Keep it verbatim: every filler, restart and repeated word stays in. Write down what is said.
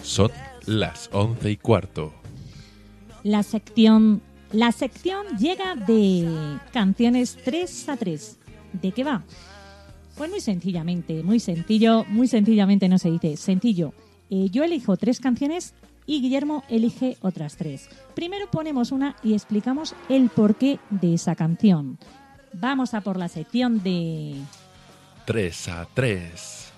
Son las once y cuarto. La sección, la sección llega de canciones tres a tres. ¿De qué va? Pues muy sencillamente, muy sencillo, muy sencillamente no se dice, sencillo. Eh, yo elijo tres canciones y Guillermo elige otras tres. Primero ponemos una y explicamos el porqué de esa canción. Vamos a por la sección de... tres a tres.